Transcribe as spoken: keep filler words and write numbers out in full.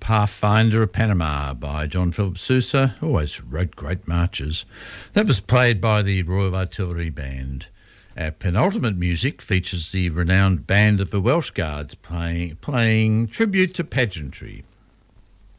Pathfinder of Panama by John Philip Sousa. Always wrote great marches. That was played by the Royal Artillery Band. Our penultimate music features the renowned band of the Welsh Guards playing, playing tribute to pageantry.